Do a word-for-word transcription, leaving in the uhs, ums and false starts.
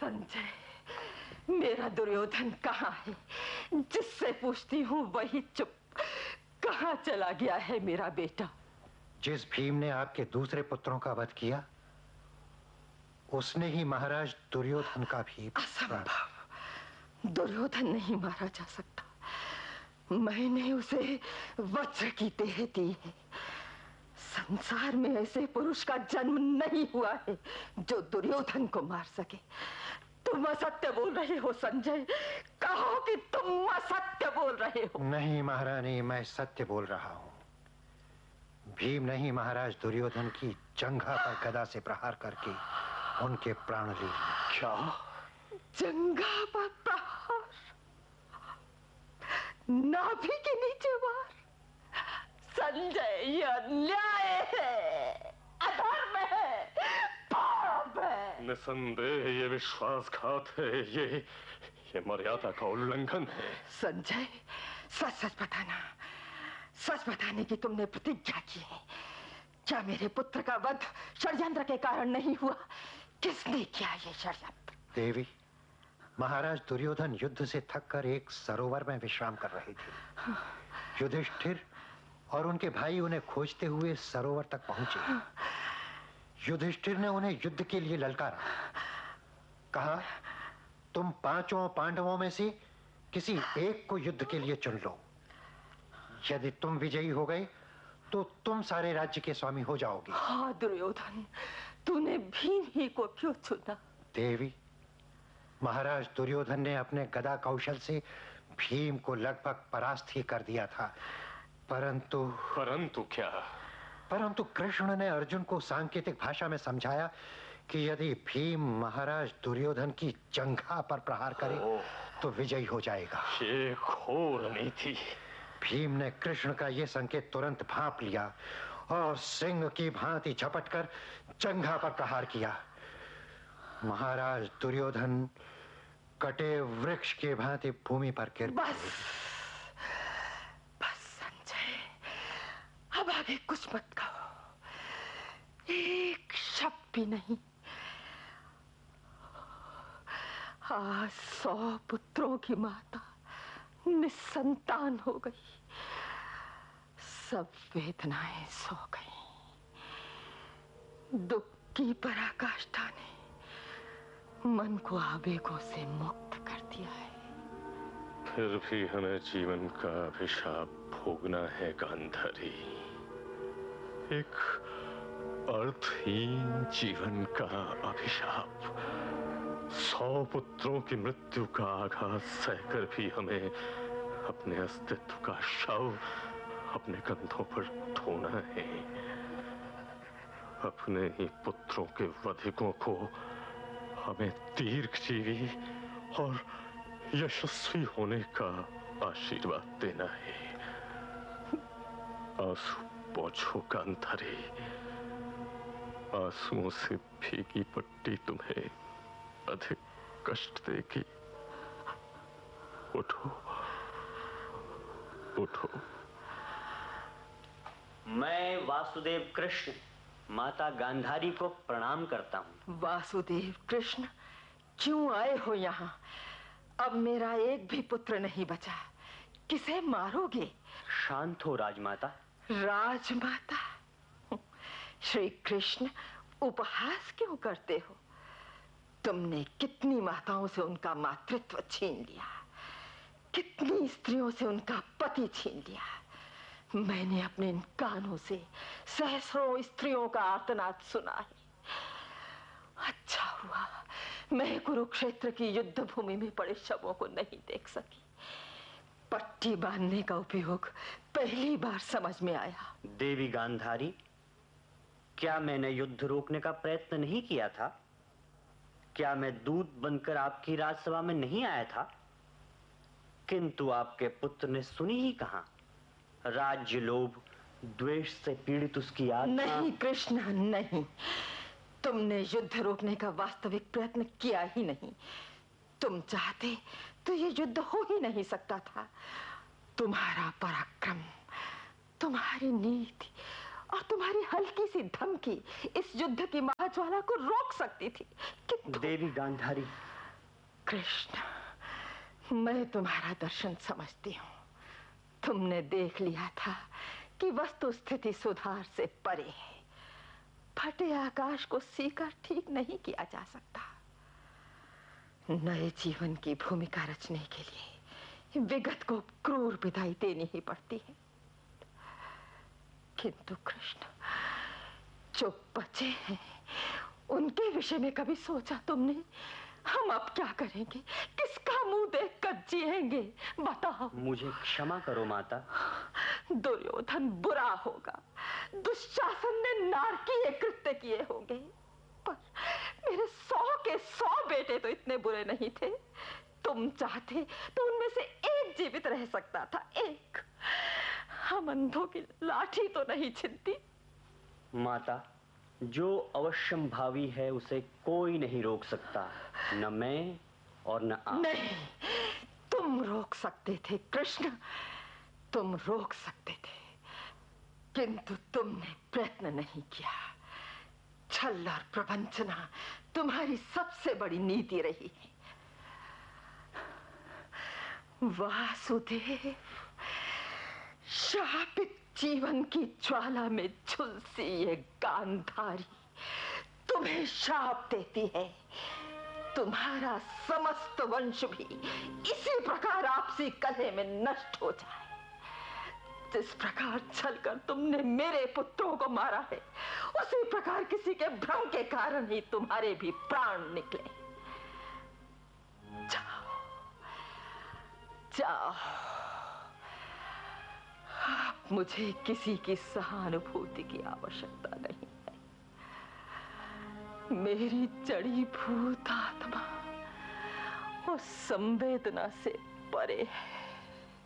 संजय, मेरा दुर्योधन कहाँ है? जिससे पूछती हूँ वही चुप। कहाँ चला गया है मेरा बेटा? जिस भीम ने आपके दूसरे पुत्रों का वध किया, उसने ही महाराज दुर्योधन का भी। असंभव, दुर्योधन नहीं मारा जा सकता। मैंने उसे वज्र की देह दी है। संसार में ऐसे पुरुष का जन्म नहीं हुआ है जो दुर्योधन को मार सके। तुम असत्य बोल रहे हो संजय, कहो कि तुम असत्य बोल रहे हो। नहीं महारानी, मैं सत्य बोल रहा हूँ। भीम ने ही महाराज दुर्योधन की जंघा पर गदा से प्रहार करके उनके प्राण लिए। क्या? जंघा पर प्रहार? नाभि के नीचे वार? संजय, यह अन्याय है, अधर्म है, पाप है। निसंदेह ये विश्वासघात है, ये ये मर्यादा का उल्लंघन है। संजय, सच सच बताना, सच बताने की तुमने प्रतिज्ञा की है। क्या मेरे पुत्र का वध षड्यंत्र के कारण नहीं हुआ? किसने किया ये षड्यंत्र? देवी, महाराज दुर्योधन युद्ध से थककर एक सरोवर में विश्राम कर रहे थे। युधिष्ठिर और उनके भाई उन्हें खोजते हुए सरोवर तक पहुंचे। युधिष्ठिर ने उन्हें युद्ध के लिए ललकारा। कहा, तुम पांचों पांडवों में से किसी एक को युद्ध के लिए चुन लो। यदि तुम विजयी हो गए तो तुम सारे राज्य के स्वामी हो जाओगे। हाँ दुर्योधन, तूने भीम ही को क्यों चुना? देवी, महाराज दुर्योधन ने अपने गदा कौशल से भीम को लगभग परास्त ही कर दिया था, परंतु परंतु क्या? परंतु कृष्ण ने अर्जुन को सांकेतिक भाषा में समझाया कि यदि भीम महाराज दुर्योधन की जंघा पर प्रहार करे तो विजयी हो जाएगा। ये घोर नीति। भीम ने कृष्ण का यह संकेत तुरंत भांप लिया और सिंह की भांति झपटकर जंघा पर प्रहार किया। महाराज दुर्योधन कटे वृक्ष के भांति भूमि पर गिर पड़े। बस बस संजय, अब आगे कुछ मत कहो, एक शब्द भी नहीं। आज सौ पुत्रों की माता निसंतान हो गई, सब वेदनाएं सो गई। दुख की पराकाष्ठा ने मन को आवेगों से मुक्त कर दिया है। फिर भी हमें जीवन का अभिशाप भोगना है गांधारी। एक अर्थहीन जीवन का अभिशाप। सौ पुत्रों की मृत्यु का आघात सहकर भी हमें अपने अस्तित्व का शव अपने कंधों पर ढोना है। अपने ही पुत्रों के वधिकों को हमें दीर्घजीवी और यशस्वी होने का आशीर्वाद देना है। आंसू पोंछो गांधारी, आंसुओं से भीगी पट्टी तुम्हें अधिक कष्ट देगी। उठो उठो। मैं वासुदेव कृष्ण माता गांधारी को प्रणाम करता हूँ। वासुदेव कृष्ण, क्यों आए हो यहाँ? अब मेरा एक भी पुत्र नहीं बचा, किसे मारोगे? शांत हो राजमाता। राजमाता? श्री कृष्ण, उपहास क्यों करते हो? तुमने कितनी माताओं से उनका मातृत्व छीन लिया, कितनी स्त्रियों से उनका पति छीन लिया। मैंने अपने इन कानों से सहस्रों स्त्रियों का आर्तनाद सुना है। अच्छा हुआ मैं कुरुक्षेत्र की युद्ध भूमि में पड़े शवों को नहीं देख सकी। पट्टी बांधने का उपयोग पहली बार समझ में आया। देवी गांधारी, क्या मैंने युद्ध रोकने का प्रयत्न नहीं किया था? क्या मैं दूत बनकर आपकी राजसभा में नहीं आया था? किंतु आपके पुत्र ने सुनी ही कहां। राज्य लोभ द्वेष से पीड़ित उसकी आत्मा। नहीं कृष्ण, नहीं, तुमने युद्ध रोकने का वास्तविक प्रयत्न किया ही नहीं। तुम चाहते तो ये युद्ध हो ही नहीं सकता था। तुम्हारा पराक्रम, तुम्हारी नीति और तुम्हारी हल्की सी धमकी इस युद्ध की महाज्वाला को रोक सकती थी। किंतु... देवी गांधारी, कृष्ण, मैं तुम्हारा दर्शन समझती हूँ। तुमने देख लिया था कि वस्तु स्थिति सुधार से परे है। फटे आकाश को सीकर ठीक नहीं किया जा सकता। नए जीवन की भूमिका रचने के लिए विगत को क्रूर विदाई देनी ही पड़ती है। किंतु कृष्ण, जो बचे हैं उनके विषय में कभी सोचा तुमने? हम अब क्या करेंगे? किसका मुंह देखकर जिएंगे? बताओ। मुझे क्षमा करो माता। दुर्योधन बुरा होगा, दुशासन ने नारकीय कृत्य किए होंगे, पर मेरे सौ के सौ बेटे तो इतने बुरे नहीं थे। तुम चाहते तो उनमें से एक जीवित रह सकता था, एक। हम अंधों की लाठी तो नहीं छिनती। माता, जो अवश्यम भावी है उसे कोई नहीं रोक सकता, न मैं और न आप। नहीं, तुम रोक सकते थे कृष्ण, तुम रोक सकते थे, किंतु तुमने प्रयत्न नहीं किया। छल और प्रवंचना तुम्हारी सबसे बड़ी नीति रही है। वासुदेव, शापित जीवन की ज्वाला में झुलसी ये गांधारी तुम्हें शाप देती है। तुम्हारा समस्त वंश भी इसी प्रकार आपसी कलह में नष्ट हो जाए। जिस प्रकार छलकर तुमने मेरे पुत्रों को मारा है, उसी प्रकार किसी के भ्रम के कारण ही तुम्हारे भी प्राण निकले। जाओ जाओ, मुझे किसी की सहानुभूति की आवश्यकता नहीं है। मेरी जड़ी भूत आत्मा उस संवेदना से परे है।